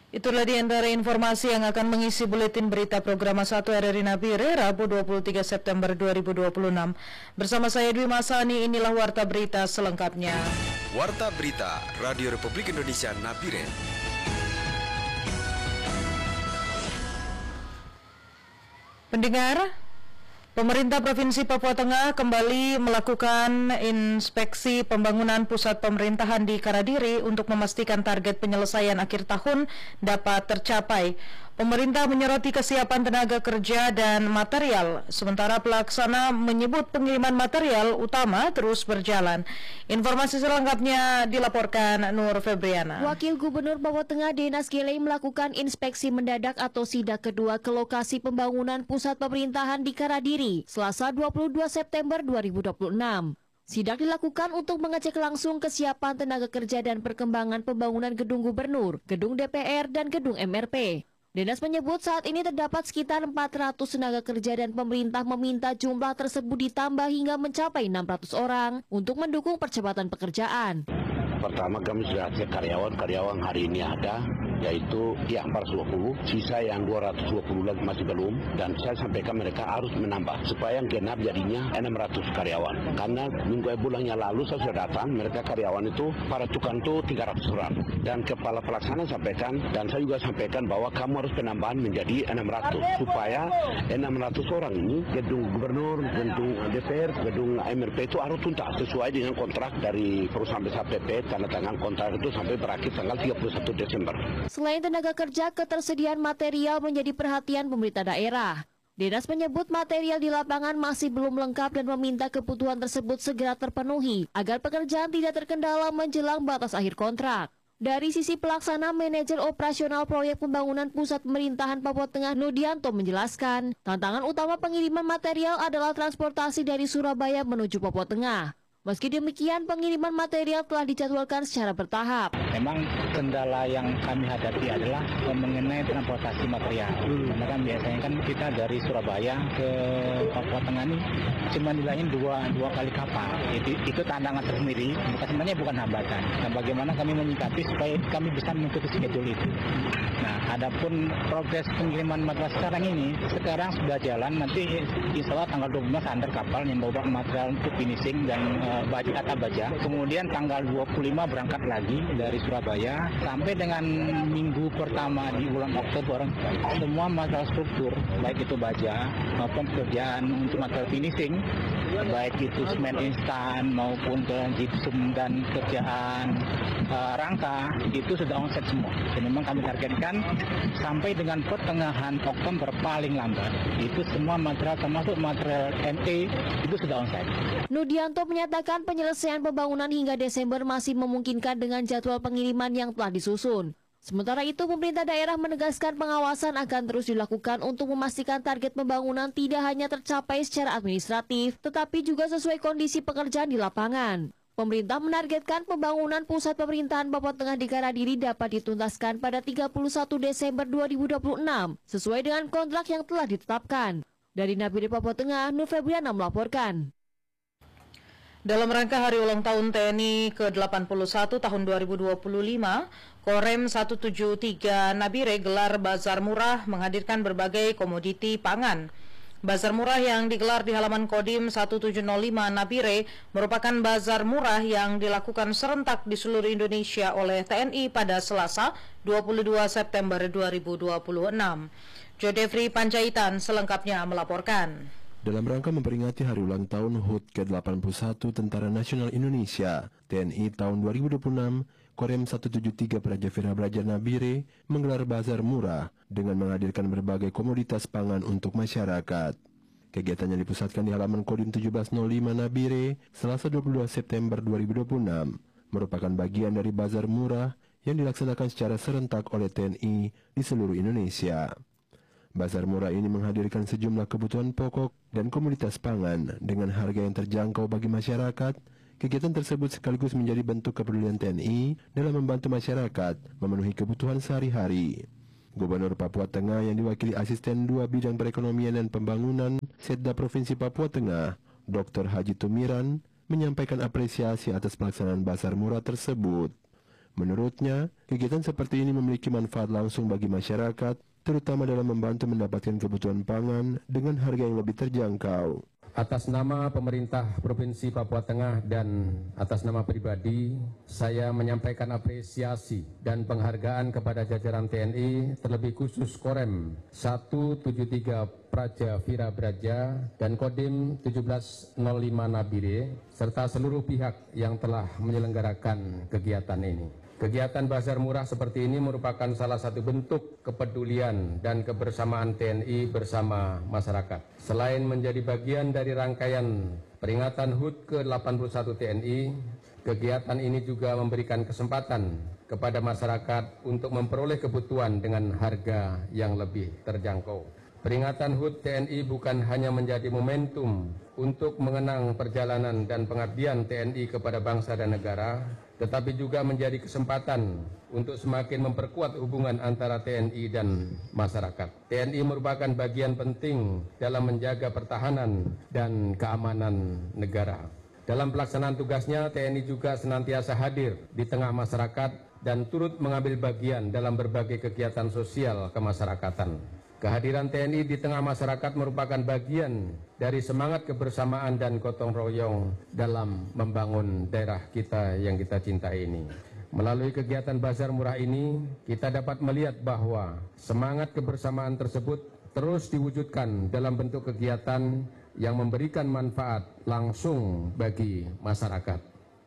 Itulah di antara informasi yang akan mengisi buletin berita program 1 RRI Nabire, Rabu 23 September 2026. Bersama saya Dwi Masani, inilah Warta Berita selengkapnya. Warta Berita Radio Republik Indonesia Nabire. Pendengar, pemerintah Provinsi Papua Tengah kembali melakukan inspeksi pembangunan pusat pemerintahan di Karadiri untuk memastikan target penyelesaian akhir tahun dapat tercapai. Pemerintah menyoroti kesiapan tenaga kerja dan material, sementara pelaksana menyebut pengiriman material utama terus berjalan. Informasi selengkapnya dilaporkan Nur Febriana. Wakil Gubernur Papua Tengah Denas Gilei melakukan inspeksi mendadak atau sidak kedua ke lokasi pembangunan pusat pemerintahan di Karadiri, Selasa 22 September 2026. Sidak dilakukan untuk mengecek langsung kesiapan tenaga kerja dan perkembangan pembangunan gedung gubernur, gedung DPR, dan gedung MRP. Denas menyebut saat ini terdapat sekitar 400 tenaga kerja dan pemerintah meminta jumlah tersebut ditambah hingga mencapai 600 orang untuk mendukung percepatan pekerjaan. Pertama kami sudah cek karyawan hari ini ada, yaitu yang 420, sisa yang 220 lagi masih belum, dan saya sampaikan mereka harus menambah supaya yang genap jadinya 600 karyawan. Karena bulan yang lalu saya sudah datang, mereka karyawan itu para tukang itu 300 orang, dan kepala pelaksana sampaikan, dan saya juga sampaikan bahwa kamu harus penambahan menjadi 600 supaya 600 orang ini gedung gubernur, gedung DPR, gedung MRP itu harus tuntas sesuai dengan kontrak dari perusahaan besar PP. Tanda tangan kontrak itu sampai berakhir tanggal 31 Desember. Selain tenaga kerja, ketersediaan material menjadi perhatian pemerintah daerah. Denas menyebut material di lapangan masih belum lengkap dan meminta kebutuhan tersebut segera terpenuhi agar pekerjaan tidak terkendala menjelang batas akhir kontrak. Dari sisi pelaksana, manajer operasional proyek pembangunan pusat pemerintahan Papua Tengah Nudianto menjelaskan, tantangan utama pengiriman material adalah transportasi dari Surabaya menuju Papua Tengah. Meski demikian, pengiriman material telah dijadwalkan secara bertahap. Memang kendala yang kami hadapi adalah mengenai transportasi material. Karena kan biasanya kan kita dari Surabaya ke Papua Tengah ini cuma dilayani dua kali kapal. Itu tantangan tersendiri, sebenarnya bukan hambatan. Nah, bagaimana kami menyikapi supaya kami bisa mengikuti schedule itu. Nah, adapun progres pengiriman material sekarang sudah jalan. Nanti insya Allah tanggal 12 antar kapal yang bawa material untuk finishing dan kata baja. Kemudian tanggal 25 berangkat lagi dari Surabaya sampai dengan minggu pertama di bulan Oktober, semua material struktur baik itu baja maupun pekerjaan untuk material finishing, baik itu semen instan maupun gypsum dan kerjaan rangka itu sudah onset semua. Dan memang kami targetkan sampai dengan pertengahan Oktober paling lambat itu semua material termasuk material ME itu sudah onset. Nudianto menyatakan penyelesaian pembangunan hingga Desember masih memungkinkan dengan jadwal pengiriman yang telah disusun. Sementara itu, pemerintah daerah menegaskan pengawasan akan terus dilakukan untuk memastikan target pembangunan tidak hanya tercapai secara administratif, tetapi juga sesuai kondisi pekerjaan di lapangan. Pemerintah menargetkan pembangunan pusat pemerintahan Papua Tengah di Karadiri dapat dituntaskan pada 31 Desember 2026, sesuai dengan kontrak yang telah ditetapkan. Dari Nabire Papua Tengah, Nur Febriana melaporkan. Dalam rangka hari ulang tahun TNI ke-81 tahun 2025, Korem 173 Nabire gelar bazar murah menghadirkan berbagai komoditi pangan. Bazar murah yang digelar di halaman Kodim 1705 Nabire merupakan bazar murah yang dilakukan serentak di seluruh Indonesia oleh TNI pada Selasa 22 September 2026. Jodefri Panjaitan selengkapnya melaporkan. Dalam rangka memperingati hari ulang tahun HUT ke-81 Tentara Nasional Indonesia TNI tahun 2026, Korem 173 Praja Vira Braja Nabire menggelar bazar murah dengan menghadirkan berbagai komoditas pangan untuk masyarakat. Kegiatannya dipusatkan di halaman Kodim 1705 Nabire, Selasa 22 September 2026, merupakan bagian dari bazar murah yang dilaksanakan secara serentak oleh TNI di seluruh Indonesia. Bazar murah ini menghadirkan sejumlah kebutuhan pokok dan komoditas pangan dengan harga yang terjangkau bagi masyarakat. Kegiatan tersebut sekaligus menjadi bentuk kepedulian TNI dalam membantu masyarakat memenuhi kebutuhan sehari-hari. Gubernur Papua Tengah yang diwakili Asisten 2 Bidang Perekonomian dan Pembangunan Setda Provinsi Papua Tengah, Dr. Haji Tumiran, menyampaikan apresiasi atas pelaksanaan bazar murah tersebut. Menurutnya, kegiatan seperti ini memiliki manfaat langsung bagi masyarakat, terutama dalam membantu mendapatkan kebutuhan pangan dengan harga yang lebih terjangkau. Atas nama pemerintah Provinsi Papua Tengah dan atas nama pribadi, saya menyampaikan apresiasi dan penghargaan kepada jajaran TNI, terlebih khusus Korem 173 Praja Vira Braja dan Kodim 1705 Nabire, serta seluruh pihak yang telah menyelenggarakan kegiatan ini. Kegiatan Bazar Murah seperti ini merupakan salah satu bentuk kepedulian dan kebersamaan TNI bersama masyarakat. Selain menjadi bagian dari rangkaian peringatan HUT ke-81 TNI, kegiatan ini juga memberikan kesempatan kepada masyarakat untuk memperoleh kebutuhan dengan harga yang lebih terjangkau. Peringatan HUT TNI bukan hanya menjadi momentum untuk mengenang perjalanan dan pengabdian TNI kepada bangsa dan negara, tetapi juga menjadi kesempatan untuk semakin memperkuat hubungan antara TNI dan masyarakat. TNI merupakan bagian penting dalam menjaga pertahanan dan keamanan negara. Dalam pelaksanaan tugasnya, TNI juga senantiasa hadir di tengah masyarakat dan turut mengambil bagian dalam berbagai kegiatan sosial kemasyarakatan. Kehadiran TNI di tengah masyarakat merupakan bagian dari semangat kebersamaan dan gotong royong dalam membangun daerah kita yang kita cintai ini. Melalui kegiatan Bazar Murah ini, kita dapat melihat bahwa semangat kebersamaan tersebut terus diwujudkan dalam bentuk kegiatan yang memberikan manfaat langsung bagi masyarakat.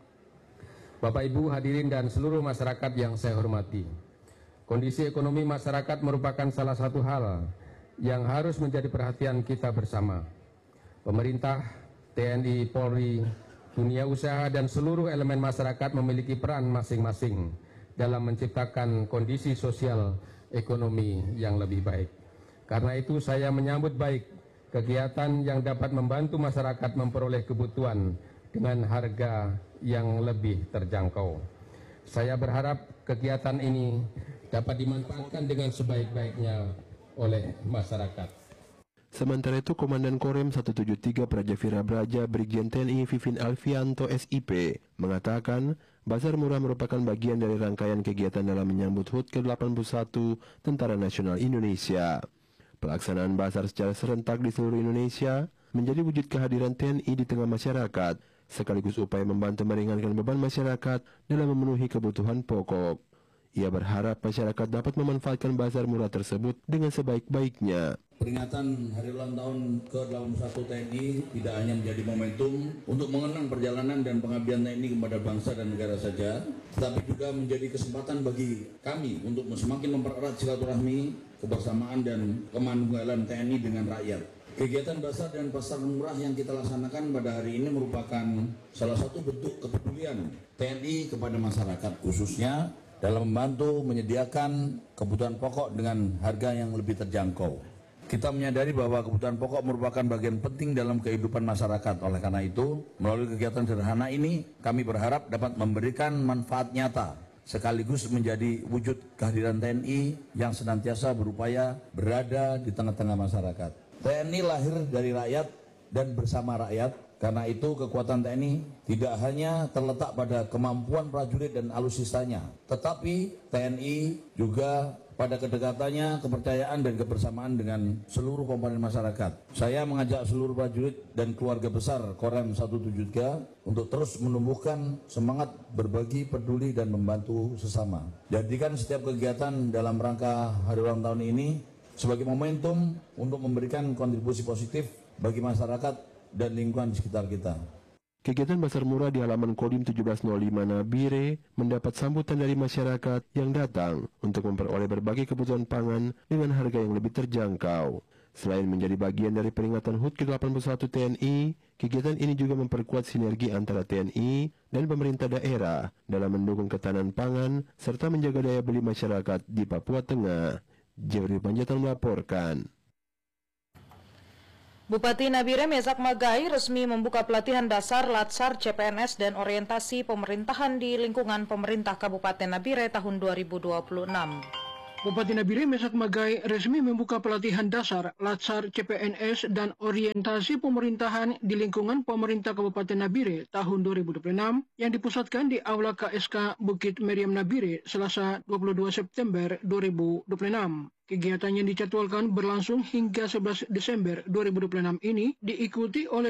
Bapak Ibu hadirin dan seluruh masyarakat yang saya hormati, kondisi ekonomi masyarakat merupakan salah satu hal yang harus menjadi perhatian kita bersama. Pemerintah, TNI, Polri, dunia usaha, dan seluruh elemen masyarakat memiliki peran masing-masing dalam menciptakan kondisi sosial ekonomi yang lebih baik. Karena itu saya menyambut baik kegiatan yang dapat membantu masyarakat memperoleh kebutuhan dengan harga yang lebih terjangkau. Saya berharap kegiatan ini dapat dimanfaatkan dengan sebaik-baiknya oleh masyarakat. Sementara itu, Komandan Korem 173 Praja Vira Braja Brigjen TNI Vivin Alfianto SIP mengatakan Bazar Murah merupakan bagian dari rangkaian kegiatan dalam menyambut HUT ke-81 Tentara Nasional Indonesia. Pelaksanaan bazar secara serentak di seluruh Indonesia menjadi wujud kehadiran TNI di tengah masyarakat, sekaligus upaya membantu meringankan beban masyarakat dalam memenuhi kebutuhan pokok. Ia berharap masyarakat dapat memanfaatkan Bazar Murah tersebut dengan sebaik-baiknya. Peringatan Hari Ulang Tahun ke-81 TNI tidak hanya menjadi momentum untuk mengenang perjalanan dan pengabdian TNI kepada bangsa dan negara saja, tetapi juga menjadi kesempatan bagi kami untuk semakin mempererat silaturahmi, kebersamaan dan kemanunggalan TNI dengan rakyat. Kegiatan Bazar dan Pasar Murah yang kita laksanakan pada hari ini merupakan salah satu bentuk kepedulian TNI kepada masyarakat, khususnya dalam membantu menyediakan kebutuhan pokok dengan harga yang lebih terjangkau. Kita menyadari bahwa kebutuhan pokok merupakan bagian penting dalam kehidupan masyarakat. Oleh karena itu, melalui kegiatan sederhana ini, kami berharap dapat memberikan manfaat nyata, sekaligus menjadi wujud kehadiran TNI yang senantiasa berupaya berada di tengah-tengah masyarakat. TNI lahir dari rakyat dan bersama rakyat. Karena itu kekuatan TNI tidak hanya terletak pada kemampuan prajurit dan alutsistanya, tetapi TNI juga pada kedekatannya, kepercayaan dan kebersamaan dengan seluruh komponen masyarakat. Saya mengajak seluruh prajurit dan keluarga besar Korem 173 untuk terus menumbuhkan semangat berbagi, peduli dan membantu sesama. Jadikan setiap kegiatan dalam rangka Hari Ulang Tahun ini sebagai momentum untuk memberikan kontribusi positif bagi masyarakat dan lingkungan di sekitar kita. Kegiatan Bazar Murah di halaman Kodim 1705 Nabire mendapat sambutan dari masyarakat yang datang untuk memperoleh berbagai kebutuhan pangan dengan harga yang lebih terjangkau. Selain menjadi bagian dari peringatan HUT ke-81 TNI, kegiatan ini juga memperkuat sinergi antara TNI dan pemerintah daerah dalam mendukung ketahanan pangan serta menjaga daya beli masyarakat di Papua Tengah. Jeffrey Panjaitan melaporkan. Bupati Nabire Mezak Magai resmi membuka pelatihan dasar Latsar CPNS dan orientasi pemerintahan di lingkungan pemerintah Kabupaten Nabire tahun 2026. Bupati Nabire Mesak Magai resmi membuka pelatihan dasar, latsar CPNS dan orientasi pemerintahan di lingkungan pemerintah Kabupaten Nabire tahun 2026 yang dipusatkan di Aula KSK Bukit Meriam Nabire Selasa 22 September 2026. Kegiatan yang dijadwalkan berlangsung hingga 11 Desember 2026 ini diikuti oleh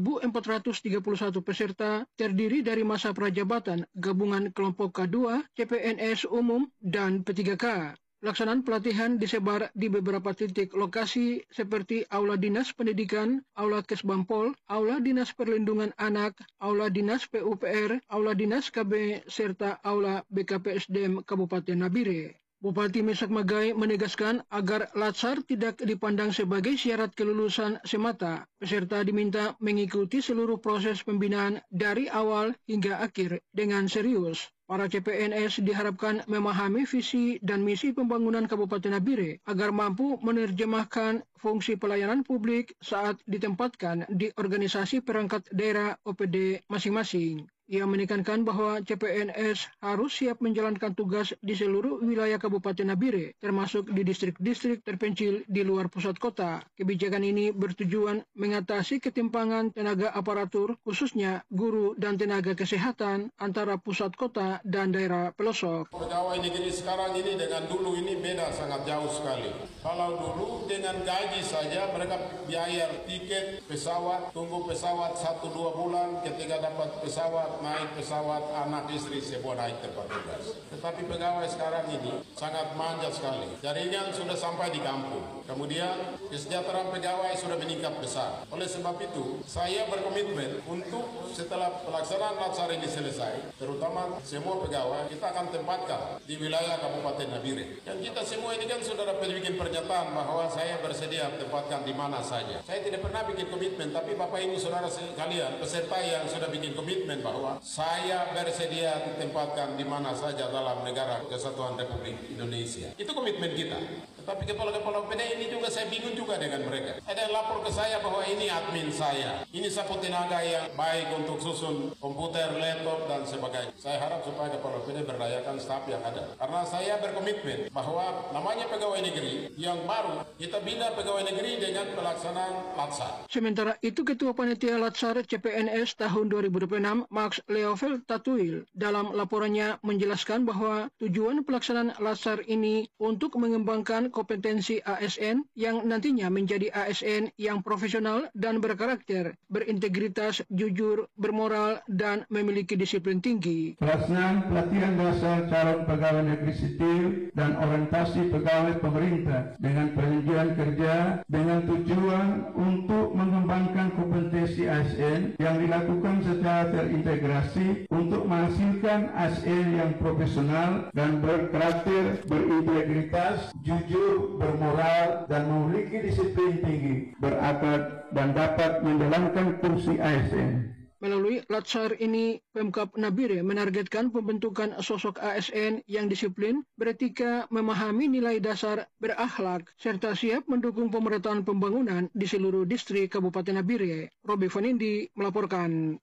2.431 peserta terdiri dari masa prajabatan, gabungan kelompok K2, CPNS umum, dan P3K. Pelaksanaan pelatihan disebar di beberapa titik lokasi seperti Aula Dinas Pendidikan, Aula Kesbampol, Aula Dinas Perlindungan Anak, Aula Dinas PUPR, Aula Dinas KB, serta Aula BKPSDM Kabupaten Nabire. Bupati Mesak Magai menegaskan agar latsar tidak dipandang sebagai syarat kelulusan semata. Peserta diminta mengikuti seluruh proses pembinaan dari awal hingga akhir dengan serius. Para CPNS diharapkan memahami visi dan misi pembangunan Kabupaten Nabire agar mampu menerjemahkan fungsi pelayanan publik saat ditempatkan di organisasi perangkat daerah OPD masing-masing. Ia menekankan bahwa CPNS harus siap menjalankan tugas di seluruh wilayah Kabupaten Nabire, termasuk di distrik-distrik terpencil di luar pusat kota. Kebijakan ini bertujuan mengatasi ketimpangan tenaga aparatur, khususnya guru dan tenaga kesehatan antara pusat kota dan daerah pelosok. Pegawai negeri sekarang ini dengan dulu ini beda sangat jauh sekali. Kalau dulu dengan gaji saja mereka biaya tiket pesawat, tunggu pesawat 1-2 bulan, ketika dapat pesawat, naik pesawat, anak istri semua naik tempat tugas. Tetapi pegawai sekarang ini sangat manja sekali. Jaringan sudah sampai di kampung. Kemudian kesejahteraan pegawai sudah meningkat besar. Oleh sebab itu, saya berkomitmen untuk setelah pelaksanaan latsar ini selesai, terutama semua pegawai kita akan tempatkan di wilayah Kabupaten Nabire. Dan kita semua ini kan sudah dapat bikin pernyataan bahwa saya bersedia tempatkan di mana saja. Saya tidak pernah bikin komitmen, tapi Bapak Ibu Saudara sekalian, peserta yang sudah bikin komitmen bahwa saya bersedia ditempatkan di mana saja dalam negara Kesatuan Republik Indonesia. Itu komitmen kita. Tetapi kepala-kepala OPD ini juga saya bingung juga dengan mereka. Ada yang lapor ke saya bahwa ini admin saya. Ini sapu tenaga yang baik untuk susun komputer, laptop, dan sebagainya. Saya harap supaya kepala OPD berdayakan staf yang ada. Karena saya berkomitmen bahwa namanya pegawai negeri yang baru, kita bina pegawai negeri dengan pelaksanaan latsar. Sementara itu, Ketua Panitia Latsar CPNS tahun 2026, Max Leovel Tatuil, dalam laporannya menjelaskan bahwa tujuan pelaksanaan latsar ini untuk mengembangkan kompetensi ASN yang nantinya menjadi ASN yang profesional dan berkarakter, berintegritas, jujur, bermoral, dan memiliki disiplin tinggi. Pelaksanaan pelatihan dasar calon pegawai negeri sipil dan orientasi pegawai pemerintah dengan perjanjian kerja dengan tujuan untuk mengembangkan kompetensi ASN yang dilakukan secara terintegrasi untuk menghasilkan ASN yang profesional dan berkarakter, berintegritas, jujur, bermoral, dan memiliki disiplin tinggi, berakhlak, dan dapat menjalankan fungsi ASN. Melalui latsar ini, Pemkab Nabire menargetkan pembentukan sosok ASN yang disiplin, beretika, memahami nilai dasar, berakhlak, serta siap mendukung pemerataan pembangunan di seluruh distrik Kabupaten Nabire. Robi Vanindi melaporkan.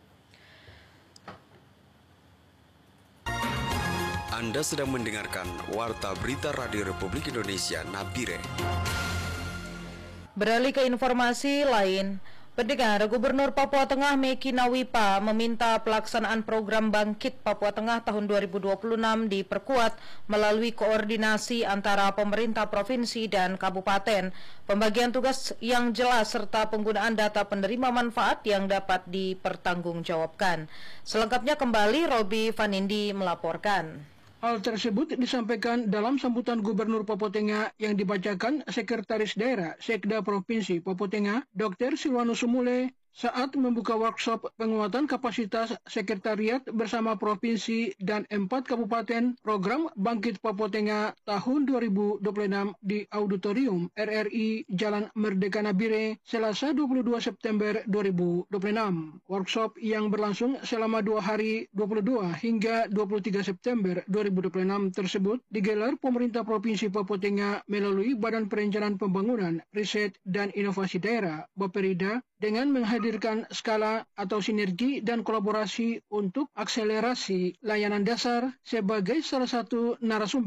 Anda sedang mendengarkan Warta Berita Radio Republik Indonesia Nabire. Beralih ke informasi lain, pendengar, Gubernur Papua Tengah Meki Nawipa meminta pelaksanaan program Bangkit Papua Tengah tahun 2026 diperkuat melalui koordinasi antara pemerintah provinsi dan kabupaten, pembagian tugas yang jelas serta penggunaan data penerima manfaat yang dapat dipertanggungjawabkan. Selengkapnya kembali Robi Vanindi melaporkan. Hal tersebut disampaikan dalam sambutan Gubernur Papua Tengah yang dibacakan Sekretaris Daerah Sekda Provinsi Papua Tengah, Dr. Silwanus Sumule, saat membuka workshop penguatan kapasitas sekretariat bersama provinsi dan 4 kabupaten program Bangkit Papua Tengah tahun 2026 di Auditorium RRI Jalan Merdeka Nabire, Selasa 22 September 2026. Workshop yang berlangsung selama 2 hari 22 hingga 23 September 2026 tersebut digelar pemerintah Provinsi Papua Tengah melalui Badan Perencanaan Pembangunan, Riset, dan Inovasi Daerah, Baperida, dengan menghadirkan skala atau sinergi dan kolaborasi untuk akselerasi layanan dasar sebagai salah satu narasumber.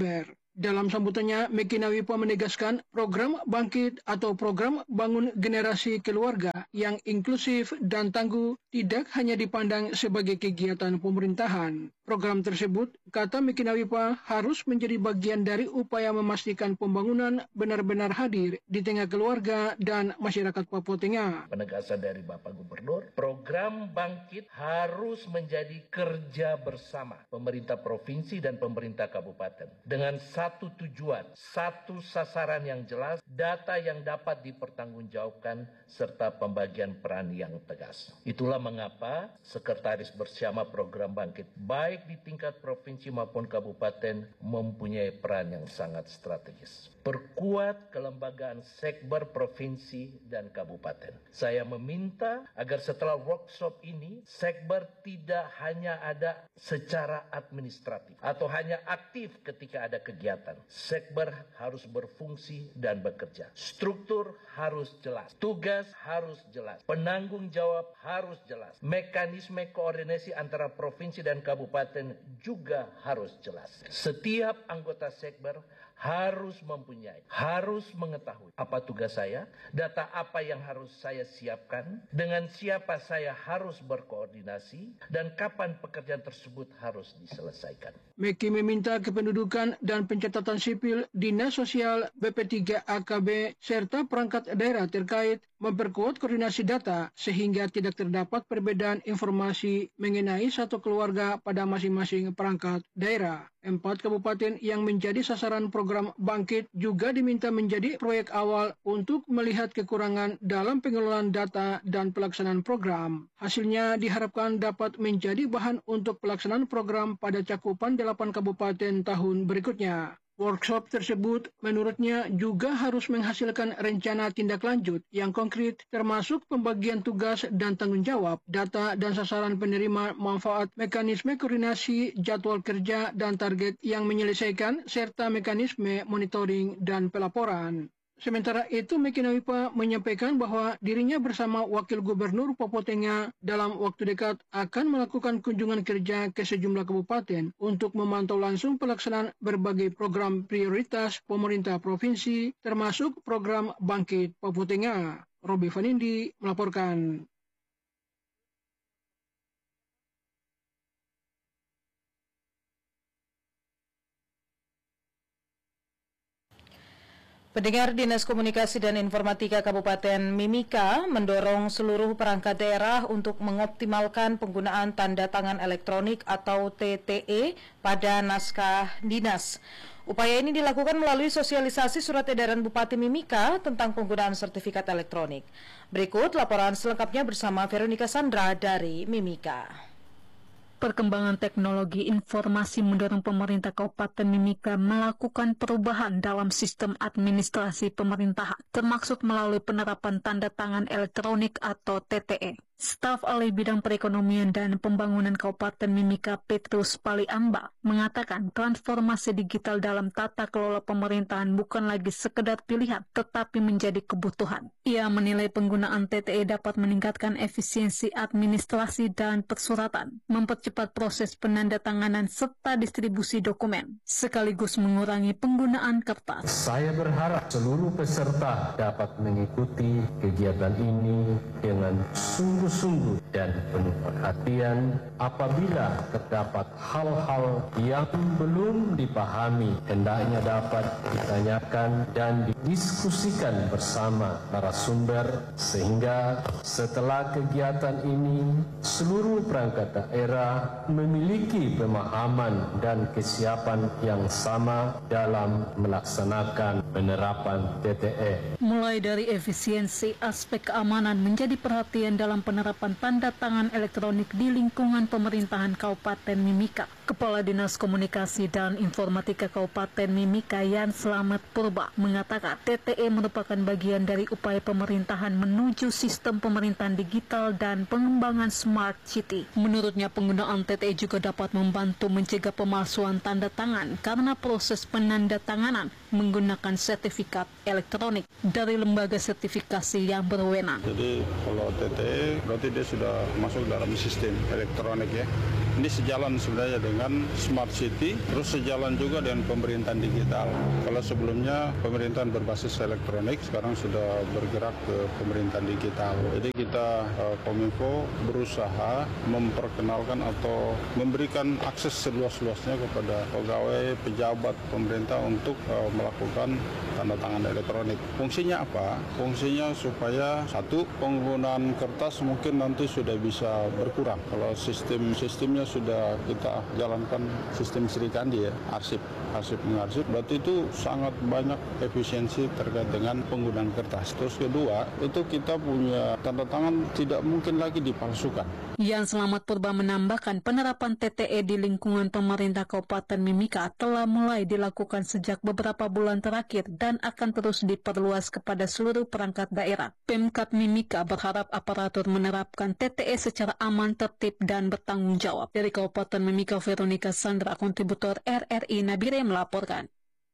Dalam sambutannya, Meki Nawipa menegaskan program Bangkit atau program Bangun Generasi Keluarga yang inklusif dan tangguh tidak hanya dipandang sebagai kegiatan pemerintahan. Program tersebut, kata Meki Nawipa, harus menjadi bagian dari upaya memastikan pembangunan benar-benar hadir di tengah keluarga dan masyarakat Papua Tengah. Penegasan dari Bapak Gubernur, program Bangkit harus menjadi kerja bersama pemerintah provinsi dan pemerintah kabupaten dengan satu tujuan, satu sasaran yang jelas, data yang dapat dipertanggungjawabkan, serta pembagian peran yang tegas. Itulah mengapa Sekretaris Bersama Program Bangkit, baik di tingkat provinsi maupun kabupaten, mempunyai peran yang sangat strategis. Perkuat kelembagaan sekber provinsi dan kabupaten. Saya meminta agar setelah workshop ini, sekber tidak hanya ada secara administratif atau hanya aktif ketika ada kegiatan. Sekber harus berfungsi dan bekerja. Struktur harus jelas. Tugas harus jelas. Penanggung jawab harus jelas. Mekanisme koordinasi antara provinsi dan kabupaten juga harus jelas. Setiap anggota sekber harus mempunyai, harus mengetahui apa tugas saya, data apa yang harus saya siapkan, dengan siapa saya harus berkoordinasi, dan kapan pekerjaan tersebut harus diselesaikan. Meki meminta Kependudukan dan Pencatatan Sipil, Dinas Sosial, BP3 AKB, serta perangkat daerah terkait memperkuat koordinasi data sehingga tidak terdapat perbedaan informasi mengenai satu keluarga pada masing-masing perangkat daerah. 4 kabupaten yang menjadi sasaran program Bangkit juga diminta menjadi proyek awal untuk melihat kekurangan dalam pengelolaan data dan pelaksanaan program. Hasilnya diharapkan dapat menjadi bahan untuk pelaksanaan program pada cakupan 8 kabupaten tahun berikutnya. Workshop tersebut menurutnya juga harus menghasilkan rencana tindak lanjut yang konkret termasuk pembagian tugas dan tanggung jawab, data dan sasaran penerima manfaat, mekanisme koordinasi, jadwal kerja dan target yang menyelesaikan, serta mekanisme monitoring dan pelaporan. Sementara itu, Meki Nawipa menyampaikan bahwa dirinya bersama Wakil Gubernur Papua Tengah dalam waktu dekat akan melakukan kunjungan kerja ke sejumlah kabupaten untuk memantau langsung pelaksanaan berbagai program prioritas pemerintah provinsi, termasuk program Bangkit Papua Tengah. Robi Vanindi melaporkan. Pendengar, Dinas Komunikasi dan Informatika Kabupaten Mimika mendorong seluruh perangkat daerah untuk mengoptimalkan penggunaan tanda tangan elektronik atau TTE pada naskah dinas. Upaya ini dilakukan melalui sosialisasi surat edaran Bupati Mimika tentang penggunaan sertifikat elektronik. Berikut laporan selengkapnya bersama Veronica Sandra dari Mimika. Perkembangan teknologi informasi mendorong pemerintah Kabupaten Mimika melakukan perubahan dalam sistem administrasi pemerintahan, termasuk melalui penerapan tanda tangan elektronik atau TTE. Staf Ahli Bidang Perekonomian dan Pembangunan Kabupaten Mimika Petrus Paliamba mengatakan transformasi digital dalam tata kelola pemerintahan bukan lagi sekedar pilihan, tetapi menjadi kebutuhan. Ia menilai penggunaan TTE dapat meningkatkan efisiensi administrasi dan persuratan, mempercepat proses penandatanganan serta distribusi dokumen, sekaligus mengurangi penggunaan kertas. Saya berharap seluruh peserta dapat mengikuti kegiatan ini dengan sungguh dan penuh perhatian. Apabila terdapat hal-hal yang belum dipahami, hendaknya dapat ditanyakan dan didiskusikan bersama narasumber, sehingga setelah kegiatan ini seluruh perangkat daerah memiliki pemahaman dan kesiapan yang sama dalam melaksanakan penerapan TTE. Mulai dari efisiensi, aspek keamanan menjadi perhatian dalam penerapan tanda tangan elektronik di lingkungan pemerintahan Kabupaten Mimika. Kepala Dinas Komunikasi dan Informatika Kabupaten Mimika Yan Slamet Purba mengatakan TTE merupakan bagian dari upaya pemerintahan menuju sistem pemerintahan digital dan pengembangan smart city. Menurutnya penggunaan TTE juga dapat membantu mencegah pemalsuan tanda tangan karena proses penandatanganan menggunakan sertifikat elektronik dari lembaga sertifikasi yang berwenang. Jadi kalau TTE berarti dia sudah masuk dalam sistem elektronik ya. Ini sejalan sebenarnya dengan Smart City, terus sejalan juga dengan pemerintahan digital. Kalau sebelumnya pemerintahan berbasis elektronik, sekarang sudah bergerak ke pemerintahan digital. Jadi kita Kominfo berusaha memperkenalkan atau memberikan akses seluas-luasnya kepada pegawai, pejabat pemerintah untuk melakukan tanda tangan elektronik. Fungsinya apa? Fungsinya supaya satu, penggunaan kertas mungkin nanti sudah bisa berkurang. Kalau sistemnya sudah kita jalankan sistem Sri Kandi ya, arsip mengarsip, berarti itu sangat banyak efisiensi terkait dengan penggunaan kertas. Terus kedua, itu kita punya tanda tangan tidak mungkin lagi dipalsukan. Yan Selamat Purba menambahkan penerapan TTE di lingkungan pemerintah Kabupaten Mimika telah mulai dilakukan sejak beberapa bulan terakhir dan akan terus diperluas kepada seluruh perangkat daerah. Pemkab Mimika berharap aparatur menerapkan TTE secara aman, tertib, dan bertanggung jawab. Dari Kabupaten Mimika, Veronica Sandra, kontributor RRI Nabire melaporkan.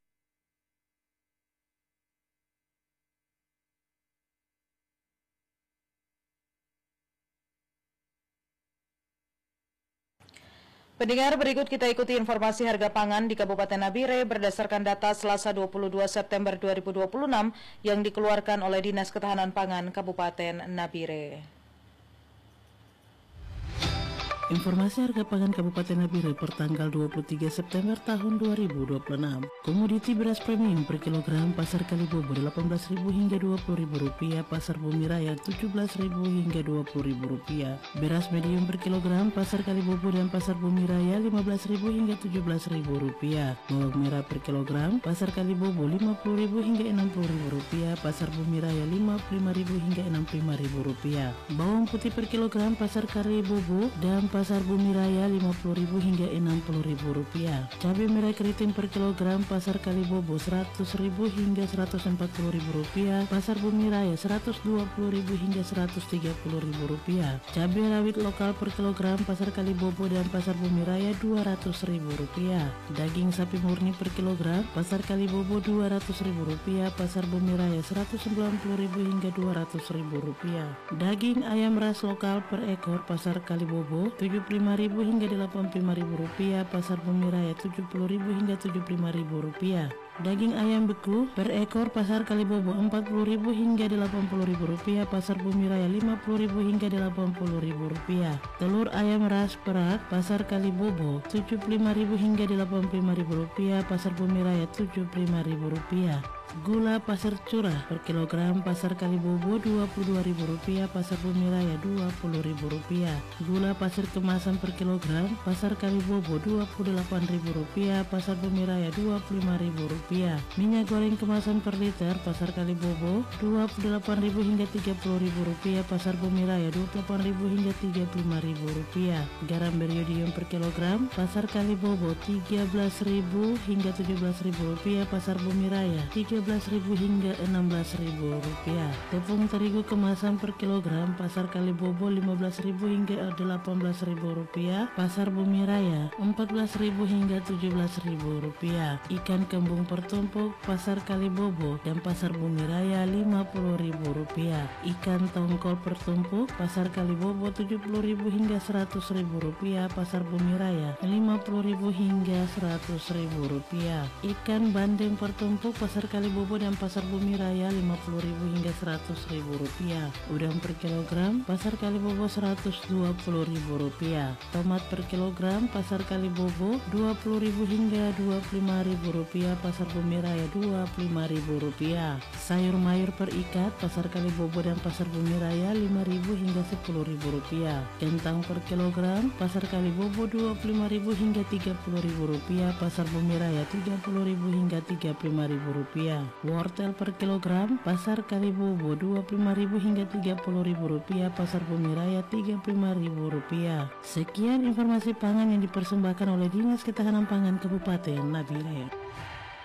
Pendengar, berikut kita ikuti informasi harga pangan di Kabupaten Nabire berdasarkan data Selasa 22 September 2026 yang dikeluarkan oleh Dinas Ketahanan Pangan Kabupaten Nabire. Informasi harga pangan Kabupaten Nabire per tanggal 23 September tahun 2026. Komoditi beras premium per kilogram pasar Kalibobo Rp18.000 hingga Rp20.000, pasar Bumi Raya Rp17.000 hingga Rp20.000. Beras medium per kilogram pasar Kalibobo dan pasar Bumi Raya Rp15.000 hingga Rp17.000. Bawang merah per kilogram pasar Kalibobo Rp50.000 hingga Rp60.000, pasar Bumi Raya Rp55.000 hingga Rp60.000. Bawang putih per kilogram pasar Kalibobo dan pasar Bumi Raya Rp50.000 hingga Rp60.000. Cabai merah keriting per kilogram pasar Kalibobo Rp100.000 hingga Rp140.000, pasar Bumi Raya Rp120.000 hingga Rp130.000. Cabai rawit lokal per kilogram pasar Kalibobo dan pasar Bumi Raya Rp200.000. Daging sapi murni per kilogram pasar Kalibobo Rp200.000, pasar Bumi Raya Rp190.000 hingga Rp200.000. Daging ayam ras lokal per ekor pasar Kalibobo Rp75.000 hingga Rp85.000, pasar Bumi Raya Rp70.000 hingga Rp75.000. Daging ayam beku per ekor pasar Kalibobo Rp40.000 hingga Rp80.000, pasar Bumi Raya Rp50.000 hingga Rp80.000. Telur ayam ras perak pasar Kalibobo Rp75.000 hingga Rp85.000, pasar Bumi Raya Rp75.000. Gula pasar curah per kilogram pasar Kalibobo Rp22.000, pasar Bumi Raya Rp20.000. Gula pasir kemasan per kilogram pasar Kalibobo Rp28.000, pasar Bumi Raya Rp25.000. Minyak goreng kemasan per liter pasar Kalibobo Rp28.000 hingga Rp30.000, pasar Bumi Raya Rp28.000 hingga Rp35.000. Garam beriodium per kilogram pasar Kalibobo Rp13.000 hingga Rp17.000, pasar Bumi Raya Rp13.000 hingga Rp16.000. Tepung terigu kemasan per kilogram pasar Kalibobo Rp15.000 hingga Rp18.000, pasar Bumi Raya Rp14.000 hingga Rp17.000. Ikan kembung pertumpuk pasar Kalibobo dan pasar Bumi Raya Rp50.000. Ikan tongkol pertumpuk pasar Kalibobo Rp70.000 hingga Rp100.000, pasar Bumi Raya Rp50.000 hingga Rp100.000. Ikan bandeng pertumpuk pasar Kalibobo dan pasar Bumi Raya Rp50.000 hingga Rp100.000. Udang per kilogram pasar Kalibobo Rp120.000. Tomat per kilogram pasar Kalibobo Rp20.000 hingga Rp25.000, pasar Bumi Raya Rp25.000. Sayur mayur per ikat pasar Kalibobo dan pasar Bumi Raya Rp5.000 hingga Rp10.000. Kentang per kilogram pasar Kalibobo Rp25.000 hingga Rp30.000, pasar Bumi Raya Rp30.000 hingga Rp35.000. Wortel per kilogram pasar Kalibobo Rp25.000 hingga Rp30.000, pasar Bumi Raya Rp35.000. Sekian informasi pangan yang dipersembahkan oleh Dinas Ketahanan Pangan Kabupaten Nabire.